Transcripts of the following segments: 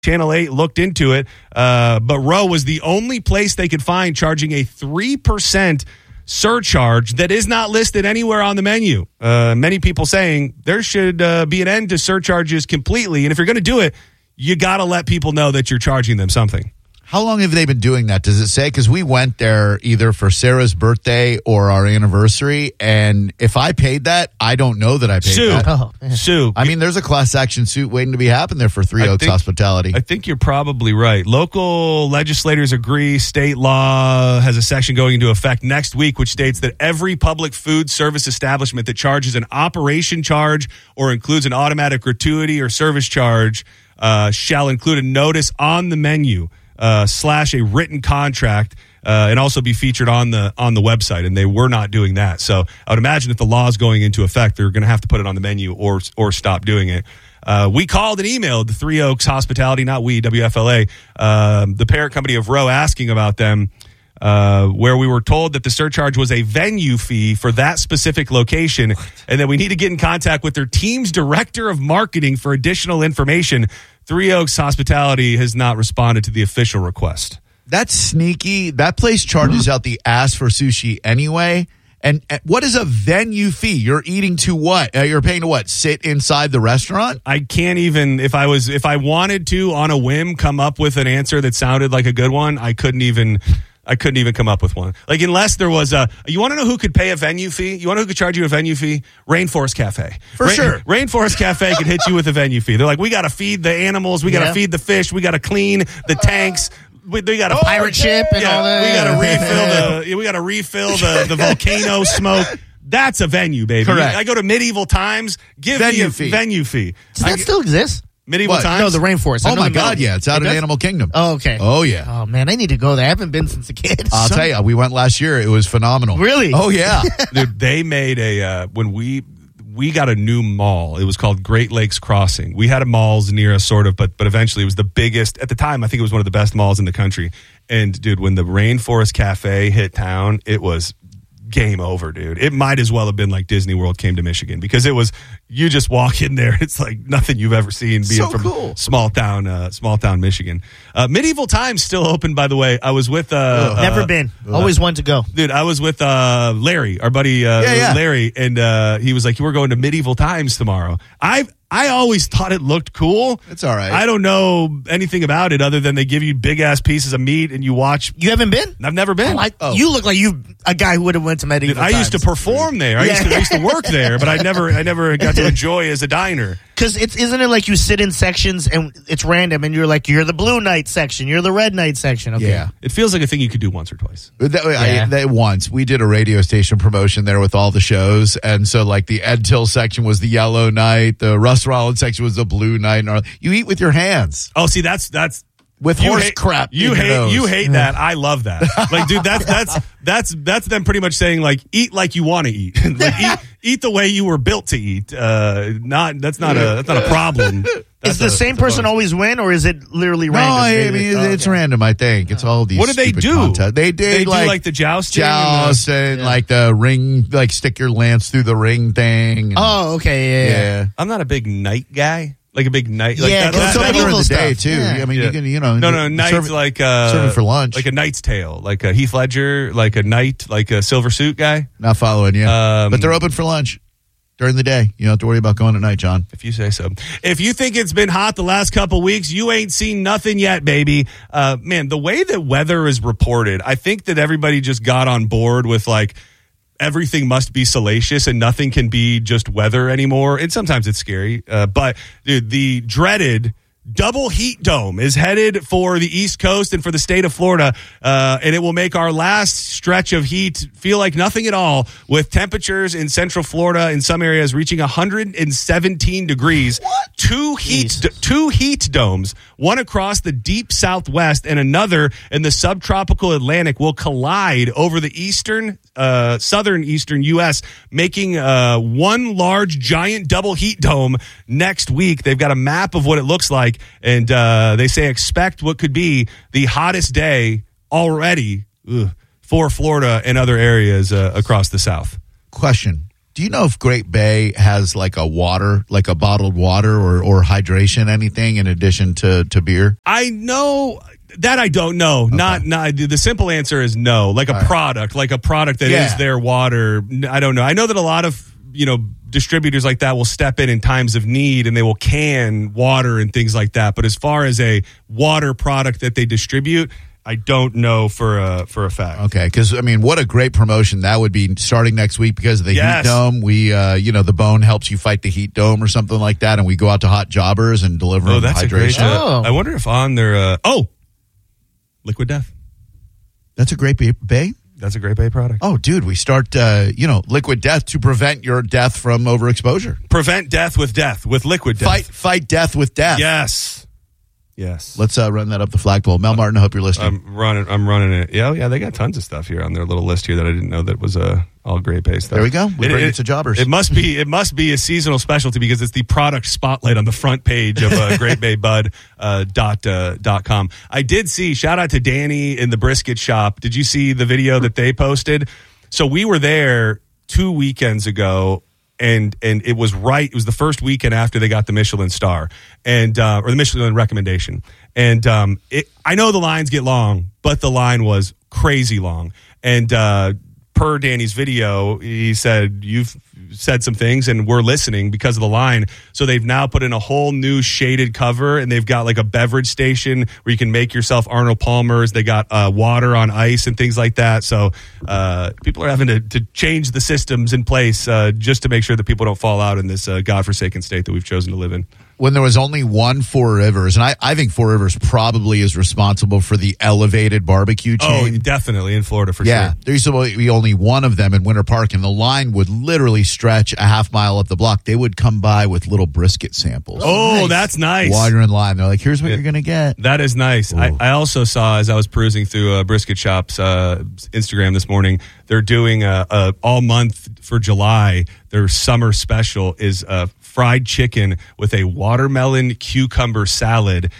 Channel 8 looked into it, but Roe was the only place they could find charging a 3% surcharge that is not listed anywhere on the menu. Many people saying there should be an end to surcharges completely, and if you're going to do it, you got to let people know that you're charging them something. How long have they been doing that? Does it say? Because we went there either for Sarah's birthday or our anniversary, and if I paid that, I don't know that I paid that. Oh, Sue. I mean, there's a class action suit waiting to be happened there for Three Oaks Hospitality. I think you're probably right. Local legislators agree state law has a section going into effect next week, which states that every public food service establishment that charges an operation charge or includes an automatic gratuity or service charge shall include a notice on the menu / a written contract and also be featured on the website, and they were not doing that. So I would imagine if the law is going into effect, they're going to have to put it on the menu or stop doing it. We called and emailed the Three Oaks Hospitality, not we, WFLA, the parent company of Roe, asking about them, where we were told that the surcharge was a venue fee for that specific location, and that we need to get in contact with their team's director of marketing for additional information. Three Oaks Hospitality has not responded to the official request. That's sneaky. That place charges out the ass for sushi anyway. And what is a venue fee? You're eating to what? You're paying to what? Sit inside the restaurant? I can't even, if I wanted to on a whim come up with an answer that sounded like a good one, I couldn't even come up with one. Like, unless there was you want to know who could pay a venue fee? You want to know who could charge you a venue fee? Rainforest Cafe. For sure. Rainforest Cafe could hit you with a venue fee. They're like, we got to feed the animals. We got to feed the fish. We got to clean the tanks. We got a pirate ship and all that. We got to refill the volcano smoke. That's a venue, baby. Correct. I go to Medieval Times, give me a venue fee. Does that still exist? Medieval Times? No, the Rainforest. Oh, my God, yeah. It's out in Animal Kingdom. Oh, okay. Oh, yeah. Oh, man, I need to go there. I haven't been since a kid. I'll tell you, we went last year. It was phenomenal. Really? Oh, yeah. Dude, they made when we got a new mall. It was called Great Lakes Crossing. We had a malls near us, sort of, but eventually it was the biggest. At the time, I think it was one of the best malls in the country. And, dude, when the Rainforest Cafe hit town, it was game over, dude. It might as well have been like Disney World came to Michigan, because it was, you just walk in there, it's like nothing you've ever seen being from small town Michigan. Medieval Times still open, by the way. I was with never been. Always wanted to go. Dude, I was with Larry, our buddy Larry, and he was like, we're going to Medieval Times tomorrow. I always thought it looked cool. It's all right. I don't know anything about it other than they give you big-ass pieces of meat and you watch. You haven't been? I've never been. You look like a guy who would have went to Medieval Times. I used to perform there. I used to work there, but I never got to enjoy as a diner. Because isn't it like you sit in sections and it's random and you're like, you're the blue night section, you're the red night section. Okay. Yeah. It feels like a thing you could do once or twice. Once. We did a radio station promotion there with all the shows. And so, like, the Ed Till section was the yellow night. The Russ Rollins section was the blue night. You eat with your hands. Oh, see, that's with horse crap. You hate that. I love that. Like, dude, that's them pretty much saying, like, eat like you want to eat. Like, eat the way you were built to eat. That's not a problem. Is the same person always win, or is it literally random? No, I mean, it's random, I think. It's all these. What do they do? Contests. They do like the jousting? And like the ring, like stick your lance through the ring thing. Oh, okay, yeah. I'm not a big night guy. Like a big night. Yeah, like it's all during the day, too. Yeah. I mean, you can, No, night's like serving for lunch. Like a Knight's Tale. Like a Heath Ledger, like a knight, like a silver suit guy. Not following you. But they're open for lunch during the day. You don't have to worry about going at night, John. If you say so. If you think it's been hot the last couple weeks, you ain't seen nothing yet, baby. Man, the way that weather is reported, I think that everybody just got on board with, like, everything must be salacious and nothing can be just weather anymore. And sometimes it's scary. But dude, the dreaded double heat dome is headed for the East Coast and for the state of Florida. And it will make our last stretch of heat feel like nothing at all, with temperatures in Central Florida in some areas reaching 117 degrees. What? Two heat domes, one across the deep Southwest and another in the subtropical Atlantic, will collide over the southern eastern U.S., making one large giant double heat dome next week. They've got a map of what it looks like, and they say expect what could be the hottest day already for Florida and other areas across the South. Question. Do you know if Great Bay has like a water, like a bottled water or hydration, anything in addition to beer? I know that I don't know. Okay. Not the simple answer is no. Like a product that is their water. I don't know. I know that a lot of, distributors like that will step in times of need and they will can water and things like that. But as far as a water product that they distribute, I don't know for a fact. Okay, because, what a great promotion that would be starting next week because of the heat dome. We, the Bone helps you fight the heat dome or something like that, and we go out to hot jobbers and deliver them hydration. I wonder if on their, Liquid Death. That's a Great Bay? That's a Great Bay product. Oh, dude, we start, Liquid Death to prevent your death from overexposure. Prevent death with Liquid Death. Fight death with death. Yes. Let's run that up the flagpole. Mel Martin, I hope you're listening. I'm running it. Yeah, they got tons of stuff here on their little list here that I didn't know that was all Great Bay stuff. There we go. We bring it to jobbers. It must be a seasonal specialty because it's the product spotlight on the front page of greatbaybud.com. I did see, shout out to Danny in the brisket shop. Did you see the video that they posted? So we were there 2 weekends ago. And it was the first weekend after they got the Michelin star or the Michelin recommendation. And I know the lines get long, but the line was crazy long. And per Danny's video, he said, you've said some things and we're listening because of the line. So they've now put in a whole new shaded cover and they've got like a beverage station where you can make yourself Arnold Palmer's. They got water on ice and things like that. So people are having to change the systems in place just to make sure that people don't fall out in this godforsaken state that we've chosen to live in. When there was only one Four Rivers, and I think Four Rivers probably is responsible for the elevated barbecue chain. Oh, definitely in Florida for sure. Yeah, there used to be only one of them in Winter Park, and the line would literally stretch a half mile up the block. They would come by with little brisket samples. Oh, nice. That's nice. While you're in line, they're like, here's what you're going to get. That is nice. I also saw, as I was perusing through Brisket Shop's Instagram this morning, they're doing all month for July, their summer special is fried chicken with a watermelon cucumber salad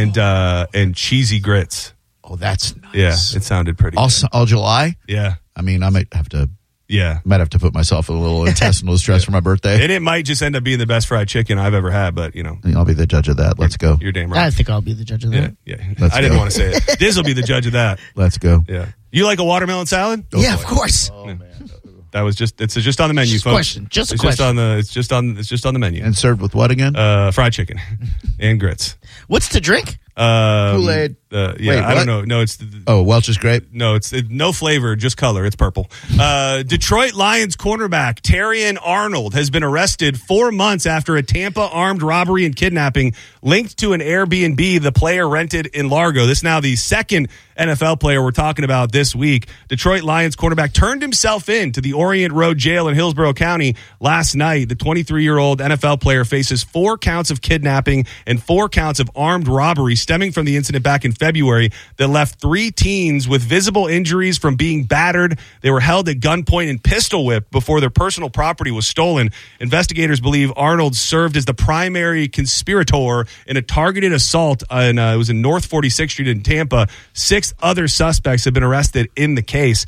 and cheesy grits. Oh, that's nice. Yeah, it sounded pretty good. All July? Yeah. I might have to Yeah. Might have to put myself in a little intestinal distress for my birthday. And it might just end up being the best fried chicken I've ever had, but, you know. I'll be the judge of that. Let's go. You're damn right. I think I'll be the judge of that. Yeah. I didn't want to say it. Diz will be the judge of that. Let's go. Yeah. You like a watermelon salad? Yeah, of course. Oh, man. That was it's just on the menu, Just a folks. question. Just a It's question. just on the menu. And served with what again? Fried chicken and grits. What's to drink? Kool-Aid. Yeah, Wait, I don't what? know. No, it's Welch's grape. no, it's no flavor, just color. It's purple. Detroit Lions cornerback Terrion Arnold has been arrested 4 months after a Tampa armed robbery and kidnapping linked to an Airbnb the player rented in Largo. This is now the second NFL player we're talking about this week. Detroit Lions cornerback turned himself in to the Orient Road Jail in Hillsborough County last night. The 23-year-old NFL player faces 4 counts of kidnapping and 4 counts of armed robbery stemming from the incident back in February that left 3 teens with visible injuries from being battered. They were held at gunpoint and pistol whipped before their personal property was stolen. Investigators believe Arnold served as the primary conspirator in a targeted assault. It was in North 46th Street in Tampa. 6 other suspects have been arrested in the case.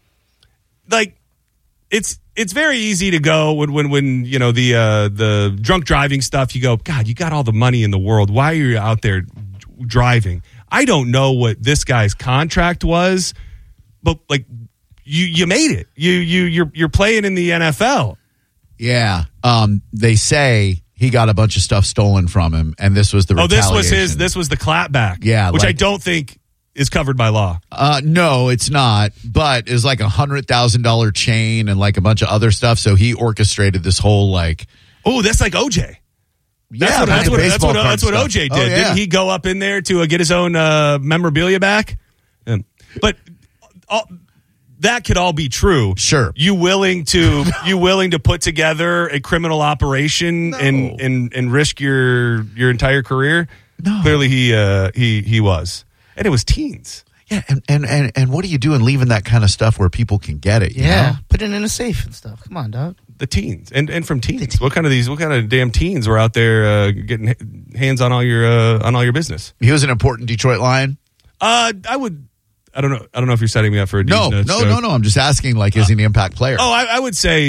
Like, it's very easy to go when you know the drunk driving stuff. You go, God, you got all the money in the world. Why are you out there driving? I don't know what this guy's contract was, but like you made it. You're playing in the NFL. Yeah. They say he got a bunch of stuff stolen from him, and this was the retaliation. This was the clapback. Yeah, which I don't think is covered by law. No, it's not. But it's like $100,000 chain and like a bunch of other stuff. So he orchestrated this whole like. Oh, that's like OJ. Yeah, that's what stuff. OJ did. Oh, yeah. Didn't he go up in there to get his own memorabilia back? But that could all be true. Sure. You willing to put together a criminal operation and risk your entire career? No. Clearly he was. And it was teens. Yeah, and what are you doing leaving that kind of stuff where people can get it? You Yeah. know? Put it in a safe and stuff. Come on, dog. The teens and from teens. What kind of damn teens were out there getting hands on all your business? He was an important Detroit Lion. I don't know if you're setting me up for a No. D's Nuts joke. I'm just asking. Like, is he an impact player? Oh, I would say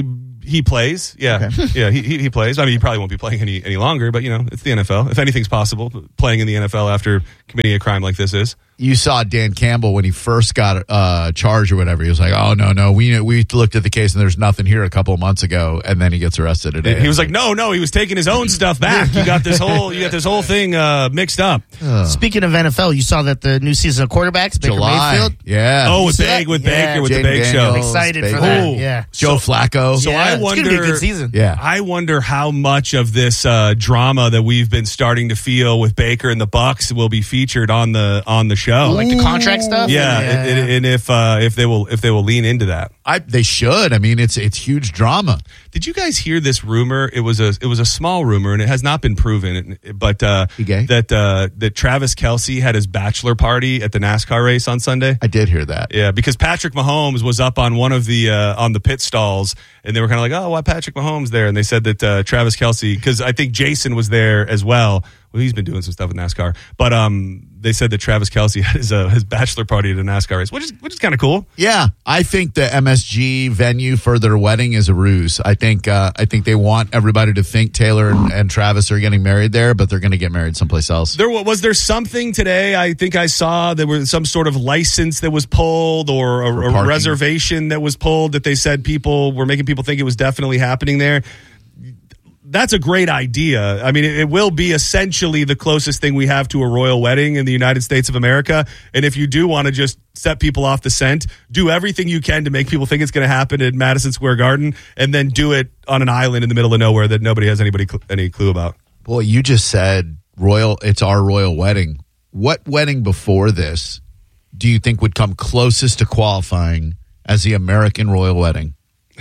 He plays, yeah, yeah. He plays. I mean, he probably won't be playing any longer, but it's the NFL. If anything's possible, playing in the NFL after committing a crime like this is. You saw Dan Campbell when he first got charged or whatever. He was like, "Oh no, we looked at the case and there's nothing here." A couple of months ago, and then he gets arrested today. He was like, "No, he was taking his own stuff back. You got this whole thing mixed up." Speaking of NFL, you saw that the new season of quarterbacks, Baker July. Mayfield. Yeah. Oh, with Baker, with Jaden the Bake Show. Daniels, Excited for Baker. that. Oh. Yeah. Joe Flacco. So I it's wonder. gonna be a good season. Yeah. I wonder how much of this drama that we've been starting to feel with Baker and the Bucs will be featured on the show. Like the contract stuff. Yeah, and if they will lean into that. They should. I mean, it's huge drama. Did you guys hear this rumor? It was a small rumor, and it has not been proven. But that Travis Kelce had his bachelor party at the NASCAR race on Sunday. I did hear that. Yeah, because Patrick Mahomes was up on one of the on the pit stalls, and they were kind of like, "Oh, why Patrick Mahomes there?" And they said that Travis Kelce, because I think Jason was there as well. Well, he's been doing some stuff with NASCAR, but they said that Travis Kelce had his bachelor party at a NASCAR race, which is kind of cool. Yeah, I think the MSG venue for their wedding is a ruse. I think they want everybody to think Taylor and Travis are getting married there, but they're going to get married someplace else. Was there something today? I think I saw there was some sort of license that was pulled or a reservation that was pulled that they said people were making people think it was definitely happening there. That's a great idea. I mean, it will be essentially the closest thing we have to a royal wedding in the United States of America. And if you do want to just set people off the scent, do everything you can to make people think it's going to happen at Madison Square Garden, and then do it on an island in the middle of nowhere that nobody has any clue about. Boy, you just said it's our royal wedding. What wedding before this do you think would come closest to qualifying as the American royal wedding?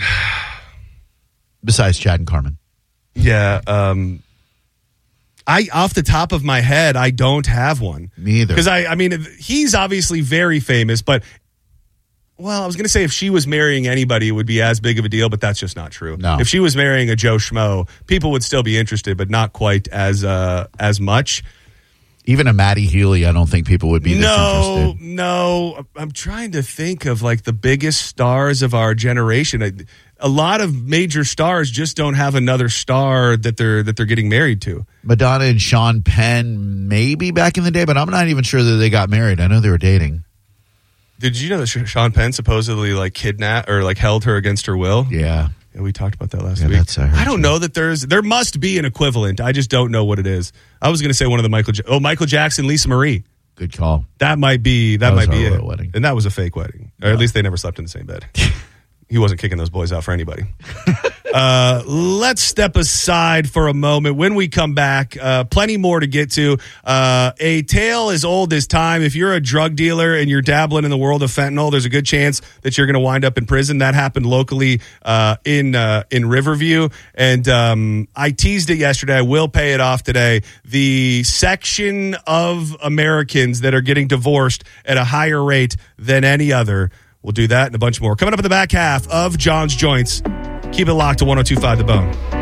Besides Chad and Carmen. Yeah, I off the top of my head, I don't have one. Me either. Because I mean, he's obviously very famous, but I was going to say if she was marrying anybody, it would be as big of a deal, but that's just not true. No. If she was marrying a Joe Schmo, people would still be interested, but not quite as much. Even a Maddie Healy, I don't think people would be this interested. No. I'm trying to think of like the biggest stars of our generation. A lot of major stars just don't have another star that they're getting married to. Madonna and Sean Penn, maybe back in the day, but I'm not even sure that they got married. I know they were dating. Did you know that Sean Penn supposedly like kidnapped or like held her against her will? Yeah. Yeah, we talked about that last week. I don't know that there must be an equivalent. I just don't know what it is. I was going to say one of the Michael Jackson, Lisa Marie. Good call. That might be it. Wedding. And that was a fake wedding. Or at least they never slept in the same bed. He wasn't kicking those boys out for anybody. Let's step aside for a moment. When we come back, plenty more to get to. A tale as old as time. If you're a drug dealer and you're dabbling in the world of fentanyl, there's a good chance that you're going to wind up in prison. That happened locally in Riverview. And I teased it yesterday. I will pay it off today. The section of Americans that are getting divorced at a higher rate than any other. We'll do that and a bunch more. Coming up in the back half of John's Joints. Keep it locked to 102.5 The Bone.